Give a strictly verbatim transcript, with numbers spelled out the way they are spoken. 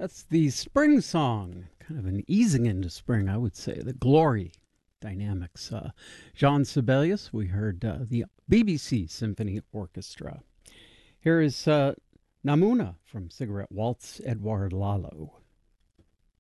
That's the spring song, kind of an easing into spring, I would say. The Glory Dynamics. Uh, Jean Sibelius, we heard uh, the B B C Symphony Orchestra. Here is uh, Namuna from Cigarette Waltz, Edouard Lalo.